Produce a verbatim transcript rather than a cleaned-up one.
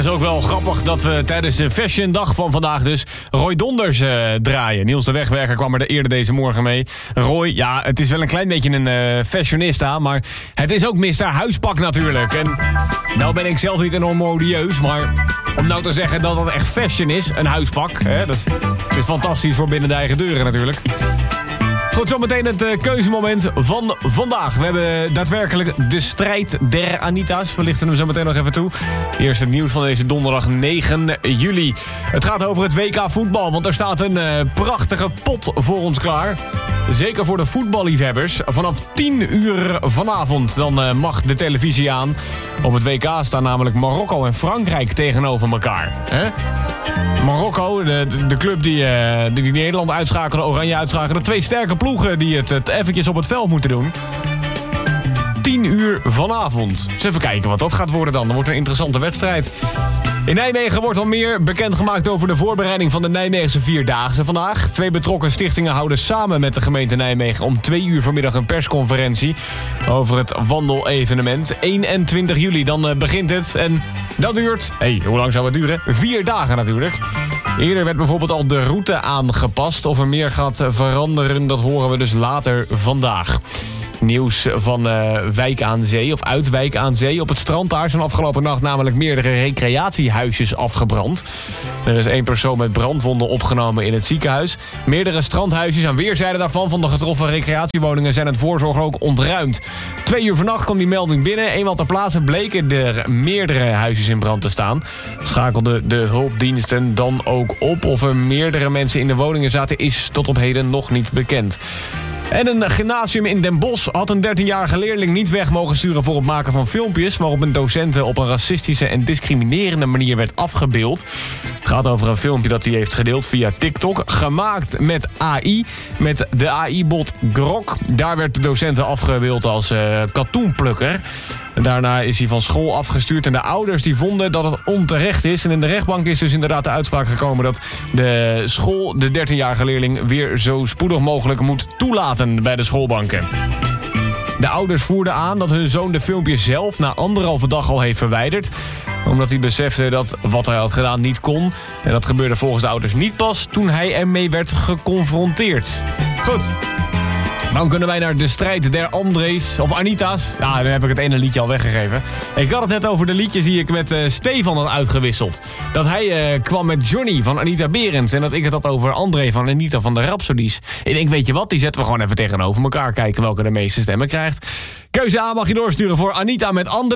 is ook wel grappig dat we tijdens de Fashion Dag van vandaag dus Roy Donders uh, draaien. Niels de Wegwerker kwam er eerder deze morgen mee. Roy, ja, het is wel een klein beetje een uh, fashionista, maar het is ook mister Huispak natuurlijk. En nou ben ik zelf niet enorm modieus, maar om nou te zeggen dat het echt fashion is, een huispak, hè, dat is, dat is fantastisch voor binnen de eigen deuren natuurlijk. Goed, zometeen het uh, keuzemoment van vandaag. We hebben daadwerkelijk de strijd der Anita's. We lichten hem zo meteen nog even toe. Eerst het nieuws van deze donderdag negen juli. Het gaat over het W K voetbal, want er staat een uh, prachtige pot voor ons klaar. Zeker voor de voetballiefhebbers. Vanaf tien uur vanavond dan uh, mag de televisie aan. Op het W K staan namelijk Marokko en Frankrijk tegenover elkaar. Hè? Marokko, de, de club die, uh, die Nederland uitschakelen, Oranje uitschakelen. Twee sterke ploegen die het, het eventjes op het veld moeten doen. tien uur vanavond. Dus even kijken wat dat gaat worden dan. Dan wordt een interessante wedstrijd. In Nijmegen wordt al meer bekendgemaakt over de voorbereiding van de Nijmeegse Vierdaagse vandaag. Twee betrokken stichtingen houden samen met de gemeente Nijmegen om twee uur vanmiddag een persconferentie over het wandelevenement. eenentwintig juli, dan uh, begint het en dat duurt, hey, hoe lang zou het duren? Vier dagen natuurlijk. Eerder werd bijvoorbeeld al de route aangepast. Of er meer gaat veranderen, dat horen we dus later vandaag. Nieuws van uh, Wijk aan Zee, of uit Wijk aan Zee. Op het strand daar zijn afgelopen nacht namelijk meerdere recreatiehuisjes afgebrand. Er is één persoon met brandwonden opgenomen in het ziekenhuis. Meerdere strandhuisjes aan weerszijden daarvan van de getroffen recreatiewoningen zijn het voorzorg ook ontruimd. Twee uur vannacht kwam die melding binnen. Eenmaal ter plaatse bleken er meerdere huisjes in brand te staan. Schakelden de hulpdiensten dan ook op. Of er meerdere mensen in de woningen zaten is tot op heden nog niet bekend. En een gymnasium in Den Bosch had een dertienjarige leerling niet weg mogen sturen voor het maken van filmpjes waarop een docenten op een racistische en discriminerende manier werd afgebeeld. Het gaat over een filmpje dat hij heeft gedeeld via TikTok, gemaakt met A I, met de A I-bot Grok. Daar werd de docenten afgebeeld als uh, katoenplukker. En daarna is hij van school afgestuurd en de ouders die vonden dat het onterecht is. En in de rechtbank is dus inderdaad de uitspraak gekomen dat de school de dertienjarige leerling weer zo spoedig mogelijk moet toelaten bij de schoolbanken. De ouders voerden aan dat hun zoon de filmpjes zelf na anderhalve dag al heeft verwijderd. Omdat hij besefte dat wat hij had gedaan niet kon. En dat gebeurde volgens de ouders niet pas toen hij ermee werd geconfronteerd. Goed. Dan kunnen wij naar de strijd der André's, of Anita's. Ja, dan heb ik het ene liedje al weggegeven. Ik had het net over de liedjes die ik met uh, Stefan had uitgewisseld. Dat hij uh, kwam met Johnny van Anita Berends. En dat ik het had over André van Anita van de Rhapsodies. Ik denk, weet je wat, die zetten we gewoon even tegenover elkaar. Kijken welke de meeste stemmen krijgt. Keuze A mag je doorsturen voor Anita met André.